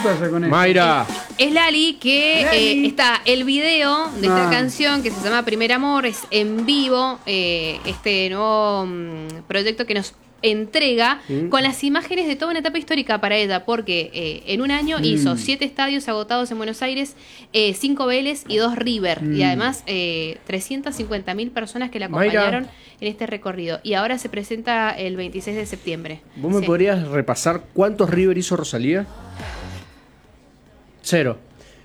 pasa con eso? Mayra. Es Lali que está el video de esta canción que se llama Primer Amor, es en vivo, este nuevo proyecto que nos entrega con las imágenes de toda una etapa histórica para ella, porque en un año hizo 7 estadios agotados en Buenos Aires, 5 Vélez y 2 River, y además 350.000 personas que la acompañaron en este recorrido, y ahora se presenta el 26 de septiembre. ¿Vos me podrías repasar cuántos River hizo Rosalía? 0.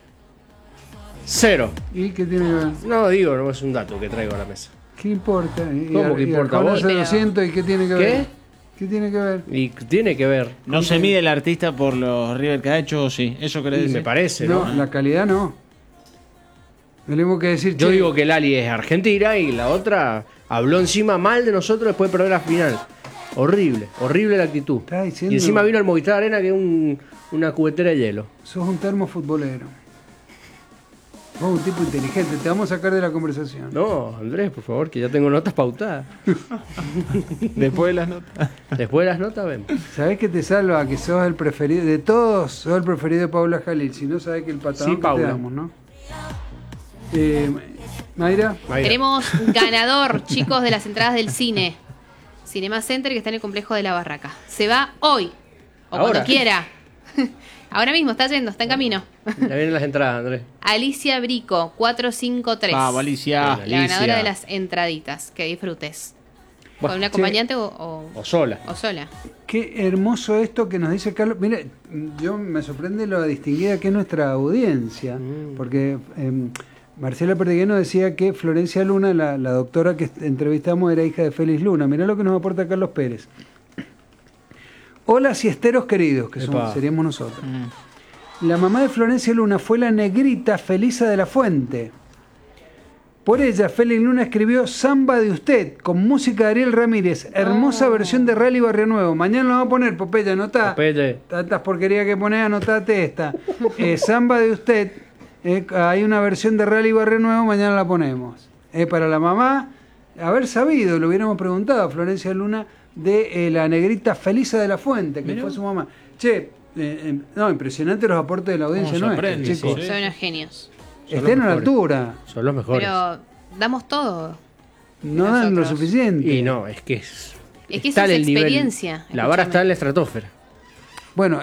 ¿Y qué tiene que ver? No, digo, no es un dato que traigo a la mesa. ¿Qué importa? ¿Cómo que importa? ¿Vos? ¿Vos? 200, ¿y qué tiene que ver? ¿Qué? ¿Qué tiene que ver? Y tiene que ver. ¿No se mide el artista por los River que ha hecho o sí? ¿Eso querés decir? Me parece, No, ¿no? la calidad no. Tenemos que decir... Yo digo que Lali es argentina y la otra habló encima mal de nosotros después de perder la final. Horrible, horrible la actitud. Está diciendo- Y encima vino al Movistar Arena que es una cubetera de hielo. Sos un termo futbolero. Vos un tipo inteligente, te vamos a sacar de la conversación. No, Andrés, por favor, que ya tengo notas pautadas. Después de las notas. Después de las notas vemos. ¿Sabés que te salva? Que sos el preferido de todos, sos el preferido de Paula Jalil. Si no, sabés que el patadón Sí, que Paula. te damos, ¿no? Mayra. Tenemos ganador, chicos, de las entradas del cine. Cinema Center, que está en el complejo de La Barraca. Se va hoy, o Ahora. cuando quiera. Ahora mismo, está yendo, está en camino. Ya vienen las entradas, Andrés. Alicia Brico, 453. Vamos, Alicia. Bien, La ganadora Alicia. de las entraditas. Que disfrutes. Bueno, ¿Con un acompañante o O sola. sola? Qué hermoso esto que nos dice Carlos. Mire, yo me sorprende lo distinguida que es nuestra audiencia, porque Marcela Perdigueno decía que Florencia Luna, la doctora que entrevistamos, era hija de Félix Luna. Mirá lo que nos aporta Carlos Pérez. Hola siesteros queridos, que seríamos nosotros. La mamá de Florencia Luna fue la negrita Felisa de la Fuente. Por ella, Félix Luna escribió Samba de Usted, con música de Ariel Ramírez. Hermosa versión de Rally Barrio Nuevo. Mañana lo vamos a poner, Popeye, anotá. Popeye. Tantas porquerías que ponés, anotate esta. Samba de Usted, hay una versión de Rally Barrio Nuevo, mañana la ponemos. Para la mamá, haber sabido, lo hubiéramos preguntado a Florencia Luna, de la negrita Felisa de la Fuente, que fue su mamá. Che, no, impresionante los aportes de la audiencia nuestra, chicos. Sí. Son unos genios. Estén a la altura. Son los mejores. Pero damos todo. No dan lo Nosotros. suficiente. Y no, es que es. Es que está eso es en el nivel. experiencia. La vara escúchame. está en la estratosfera. Bueno,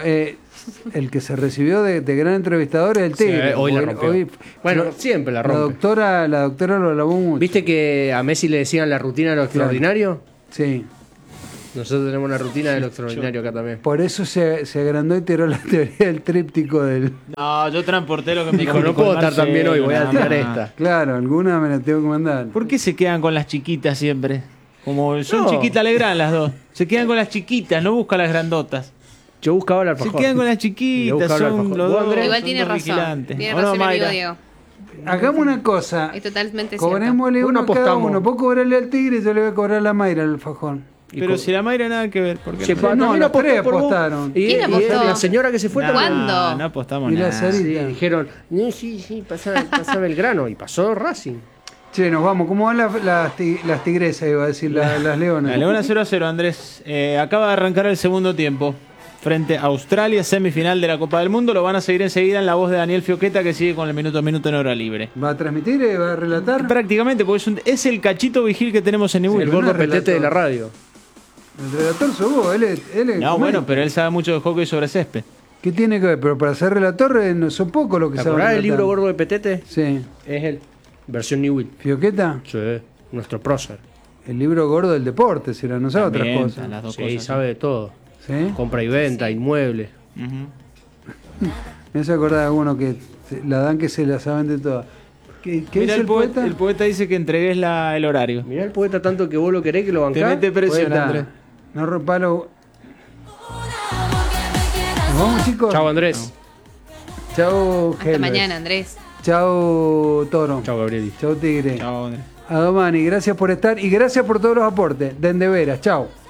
el que se recibió de gran entrevistador es el Tigre. Sí, hoy la rompió. Bueno, siempre la rompe. La doctora lo alabó mucho. ¿Viste que a Messi le decían la rutina de lo extraordinario? Sí. Nosotros tenemos una rutina de lo extraordinario acá también. Por eso se agrandó y tiró la teoría del tríptico del... No, yo transporté lo que me Dijo, comunicó no puedo el estar tan bien hoy, voy a Marcelo, tirar nada más. esta. Claro, alguna me la tengo que mandar. ¿Por qué se quedan con las chiquitas siempre? Como son No. chiquitas Legrand las dos. Se quedan con las chiquitas, no buscan las grandotas. Yo buscaba el Se alfajor. quedan con las Y yo chiquitas, buscaba el son alfajor. los ¿Vos, dos. Andrés? Igual son tiene dos razón. vigilantes. Tiene ¿O no, razón mi amigo Mayra? Diego. Hagamos una cosa. Es totalmente cierto. Cobrémosle Bueno, uno a cada apostamos. uno. Vos cobrarle al Tigre y yo le voy a cobrar a la Mayra el alfajón. Pero si la Mayra nada que ver. ¿Por qué Che, no? pa, No, también los apostó tres por vos. apostaron. ¿Quién apostó? La señora que se fue Nah, también. ¿Cuándo? No apostamos Y la nada. Sarita. Sí, dijeron, sí, pasa Belgrano. Y pasó Racing. Che, nos vamos. ¿Cómo van las tigresas, iba a decir, las leonas? La Leona 0-0, Andrés. Acaba de arrancar el segundo tiempo. Frente a Australia, semifinal de la Copa del Mundo. Lo van a seguir enseguida en la voz de Daniel Fioqueta, que sigue con el minuto a minuto en hora libre. ¿Va a transmitir? ¿Va a relatar? Prácticamente, porque es el cachito vigil que tenemos en El Newell. Sí, gordo no es petete de la relator. radio. El relator sos vos. Él es No, ¿cómo bueno, es? pero él sabe mucho de hockey sobre césped. ¿Qué tiene que ver? Pero para ser relator no son pocos los que ¿Te saben acordás del relatar. libro gordo de petete? Sí. Es él. Versión Newell. ¿Fioqueta? Sí, nuestro prócer. El libro gordo del deporte, será, no sabe otras También, cosas. las dos Sí, cosas. sabe de todo. ¿Sí? Compra y venta, inmuebles. Ujú. Me hace acordar de alguno que la dan que se la saben de todas. ¿Qué Mira, dice el poeta? El poeta dice que entregues el horario. Mirá el poeta tanto que vos lo querés que lo bancás. Te mete presión, Poeta, Andrés. no rompa lo... ¿Nos vamos, chicos? Chau, Andrés. Chau, Hasta Helmer. mañana, Andrés. Chau, Toro. Chau, Gabrieli. Chau, Tigre. Chao, Andrés. Adomani, gracias por estar y gracias por todos los aportes. De veras. Chau.